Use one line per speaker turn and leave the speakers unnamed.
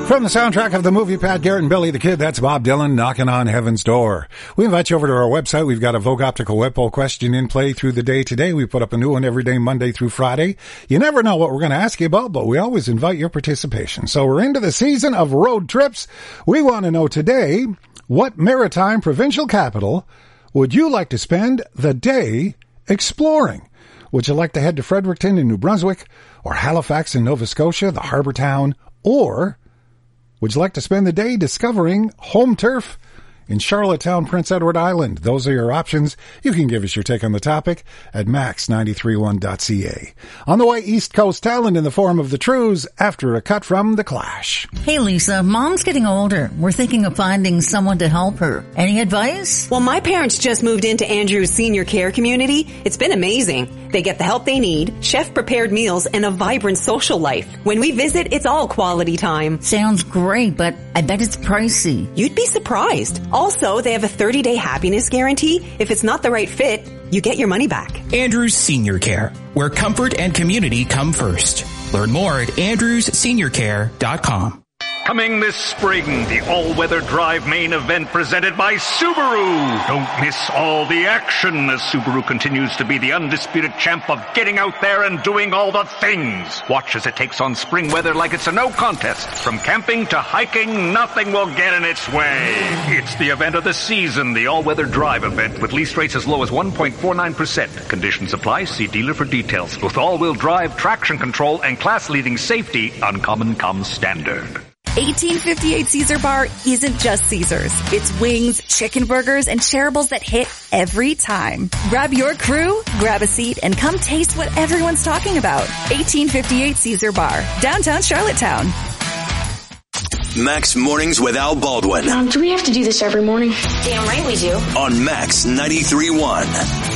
From the soundtrack of the movie Pat Garrett and Billy the Kid, that's Bob Dylan, Knocking on Heaven's Door. We invite you over to our website. We've got a Vogue Optical web poll question in play through the day today. We put up a new one every day, Monday through Friday. You never know what we're going to ask you about, but we always invite your participation. So we're into the season of road trips. We want to know today, what maritime provincial capital would you like to spend the day exploring? Would you like to head to Fredericton in New Brunswick, or Halifax in Nova Scotia, the harbour town, or would you like to spend the day discovering home turf in Charlottetown, Prince Edward Island? Those are your options. You can give us your take on the topic at max931.ca. On the way, East Coast talent in the form of the Trews after a cut from The Clash.
Hey, Lisa, Mom's getting older. We're thinking of finding someone to help her. Any advice?
Well, my parents just moved into Andrew's senior care community. It's been amazing. They get the help they need, chef-prepared meals, and a vibrant social life. When we visit, it's all quality time.
Sounds great, but I bet it's pricey.
You'd be surprised. Also, they have a 30-day happiness guarantee. If it's not the right fit, you get your money back.
Andrews Senior Care, where comfort and community come first. Learn more at andrewsseniorcare.com.
Coming this spring, the all-weather drive main event presented by Subaru. Don't miss all the action as Subaru continues to be the undisputed champ of getting out there and doing all the things. Watch as it takes on spring weather like it's a no contest. From camping to hiking, nothing will get in its way. It's the event of the season, the all-weather drive event with lease rates as low as 1.49%. Conditions apply. See dealer for details. With all-wheel drive, traction control, and class-leading safety, Uncommon comes standard.
1858 Caesar Bar isn't just Caesars. It's wings, chicken burgers, and shareables that hit every time. Grab your crew, grab a seat, and come taste what everyone's talking about. 1858 Caesar Bar, downtown Charlottetown.
Max Mornings with Al Baldwin.
Do we have to do this every morning?
Damn right we do.
On Max 93.1.